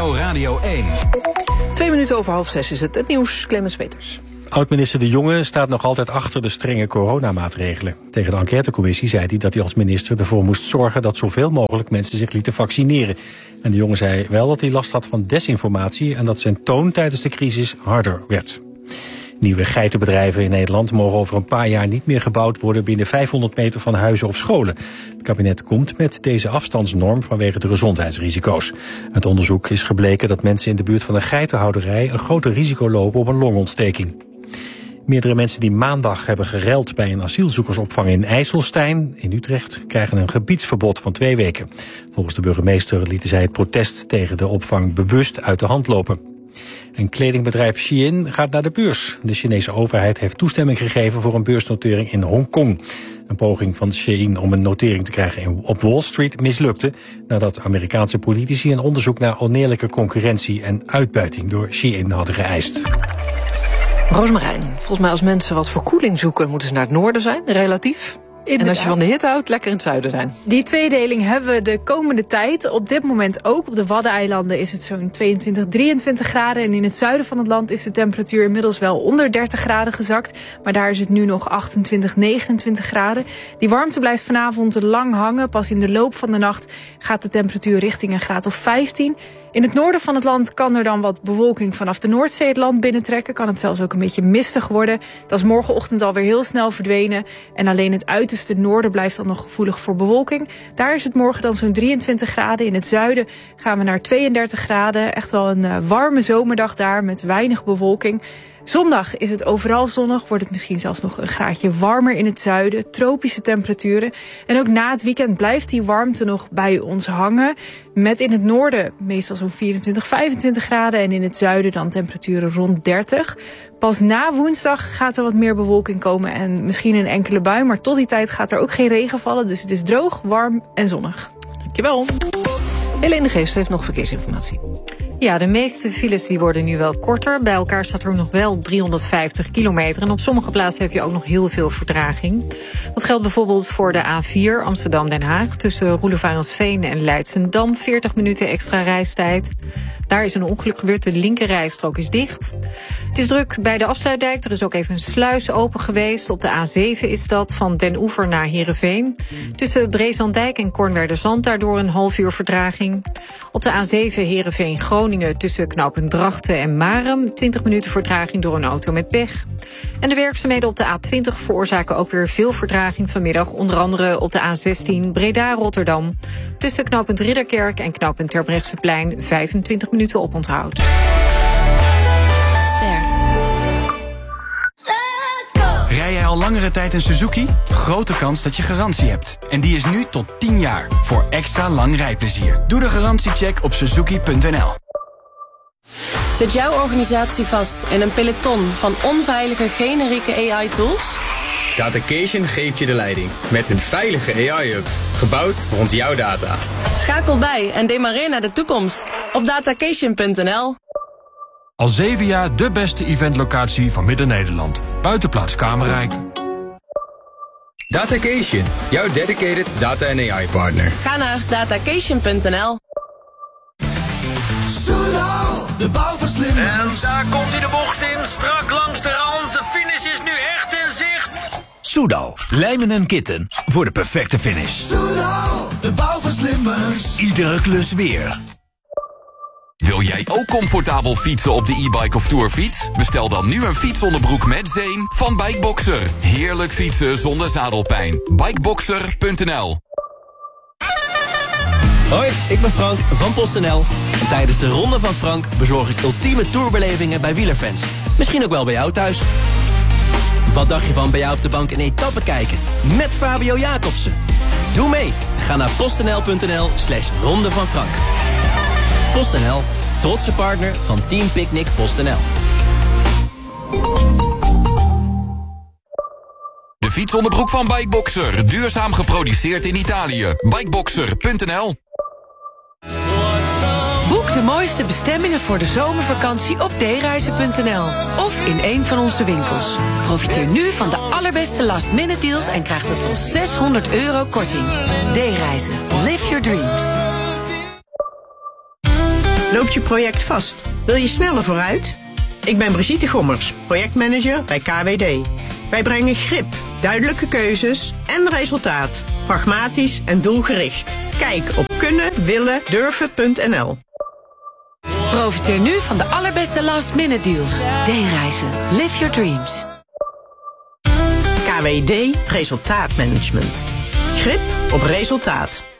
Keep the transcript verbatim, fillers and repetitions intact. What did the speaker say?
N O Radio één. Twee minuten over half zes is het. Het nieuws, Clemens Peters. Oud-minister De Jonge staat nog altijd achter de strenge coronamaatregelen. Tegen de enquêtecommissie zei hij dat hij als minister ervoor moest zorgen dat zoveel mogelijk mensen zich lieten vaccineren. En De Jonge zei wel dat hij last had van desinformatie en dat zijn toon tijdens de crisis harder werd. Nieuwe geitenbedrijven in Nederland mogen over een paar jaar niet meer gebouwd worden binnen vijfhonderd meter van huizen of scholen. Het kabinet komt met deze afstandsnorm vanwege de gezondheidsrisico's. Uit onderzoek is gebleken dat mensen in de buurt van een geitenhouderij een groter risico lopen op een longontsteking. Meerdere mensen die maandag hebben gereld bij een asielzoekersopvang in IJsselstein in Utrecht krijgen een gebiedsverbod van twee weken. Volgens de burgemeester lieten zij het protest tegen de opvang bewust uit de hand lopen. En kledingbedrijf Shein gaat naar de beurs. De Chinese overheid heeft toestemming gegeven voor een beursnotering in Hongkong. Een poging van Shein om een notering te krijgen op Wall Street mislukte nadat Amerikaanse politici een onderzoek naar oneerlijke concurrentie en uitbuiting door Shein hadden geëist. Roosmarijn, volgens mij als mensen wat verkoeling zoeken moeten ze naar het noorden zijn, relatief. Inderdaad. En als je van de hitte houdt, lekker in het zuiden zijn. Die tweedeling hebben we de komende tijd. Op dit moment ook. Op de Waddeneilanden is het zo'n tweeëntwintig, drieëntwintig graden. En in het zuiden van het land is de temperatuur inmiddels wel onder dertig graden gezakt. Maar daar is het nu nog achtentwintig, negenentwintig graden. Die warmte blijft vanavond lang hangen. Pas in de loop van de nacht gaat de temperatuur richting een graad of vijftien. In het noorden van het land kan er dan wat bewolking vanaf de Noordzee het land binnentrekken. Kan het zelfs ook een beetje mistig worden. Dat is morgenochtend alweer heel snel verdwenen. En alleen het uiterste noorden blijft dan nog gevoelig voor bewolking. Daar is het morgen dan zo'n drieëntwintig graden. In het zuiden gaan we naar tweeëndertig graden. Echt wel een uh, warme zomerdag daar met weinig bewolking. Zondag is het overal zonnig, wordt het misschien zelfs nog een graadje warmer in het zuiden. Tropische temperaturen. En ook na het weekend blijft die warmte nog bij ons hangen. Met in het noorden meestal zo'n vierentwintig, vijfentwintig graden. En in het zuiden dan temperaturen rond dertig. Pas na woensdag gaat er wat meer bewolking komen en misschien een enkele bui. Maar tot die tijd gaat er ook geen regen vallen. Dus het is droog, warm en zonnig. Dankjewel. Helene de Geest heeft nog verkeersinformatie. Ja, de meeste files die worden nu wel korter. Bij elkaar staat er nog wel driehonderdvijftig kilometer. En op sommige plaatsen heb je ook nog heel veel vertraging. Dat geldt bijvoorbeeld voor de A vier Amsterdam-Den Haag. Tussen Roelevarensveen en Leidsendam. veertig minuten extra reistijd. Daar is een ongeluk gebeurd. De linkerrijstrook is dicht. Het is druk bij de Afsluitdijk. Er is ook even een sluis open geweest. Op de A zeven is dat, van Den Oever naar Heerenveen. Tussen Brezandijk en Kornwerderzand daardoor een half uur vertraging. Op de A zeven Heerenveen-Groningen tussen knooppunt Drachten en Marum. twintig minuten vertraging door een auto met pech. En de werkzaamheden op de A twintig veroorzaken ook weer veel vertraging vanmiddag. Onder andere op de A zestien Breda-Rotterdam. Tussen knooppunt Ridderkerk en knooppunt Terbrechtseplein vijfentwintig minuten oponthoud. Ster. Rij jij al langere tijd een Suzuki? Grote kans dat je garantie hebt. En die is nu tot tien jaar. Voor extra lang rijplezier. Doe de garantiecheck op suzuki punt n l. Zit jouw organisatie vast in een peloton van onveilige generieke A I-tools? Datacation geeft je de leiding. Met een veilige A I-hub. Gebouwd rond jouw data. Schakel bij en demareer naar de toekomst. Op datacation punt n l. Al zeven jaar de beste eventlocatie van Midden-Nederland. Buitenplaats Kamerrijk. Datacation. Jouw dedicated data- en A I-partner. Ga naar datacation punt n l. Soudal, de bouwverslimmers. En daar komt hij de bocht in, strak langs de rand. De finish is nu echt in zicht. Soudal, lijmen en kitten voor de perfecte finish. Soudal, de bouwverslimmers. Iedere klus weer. Wil jij ook comfortabel fietsen op de e-bike of tourfiets? Bestel dan nu een fietsonderbroek met zeem van Bikeboxer. Heerlijk fietsen zonder zadelpijn. Bikeboxer punt n l. Hoi, ik ben Frank van PostNL. En tijdens de Ronde van Frank bezorg ik ultieme tourbelevingen bij wielerfans. Misschien ook wel bij jou thuis. Wat dacht je van bij jou op de bank een etappe kijken? Met Fabio Jacobsen. Doe mee. Ga naar postnl punt n l slash Ronde van Frank. PostNL, trotse partner van Team Picnic PostNL. De fietsonderbroek van Bikeboxer. Duurzaam geproduceerd in Italië. Bikeboxer punt n l. Boek de mooiste bestemmingen voor de zomervakantie op d reizen punt n l of in een van onze winkels. Profiteer nu van de allerbeste last-minute deals en krijg tot wel zeshonderd euro korting. D-reizen. Live your dreams. Loopt je project vast? Wil je sneller vooruit? Ik ben Brigitte Gommers, projectmanager bij K W D. Wij brengen grip, duidelijke keuzes en resultaat. Pragmatisch en doelgericht. Kijk op kunnen willen durven punt n l. Profiteer nu van de allerbeste last minute deals. D-reizen. Live your dreams. K W D Resultaatmanagement. Grip op resultaat.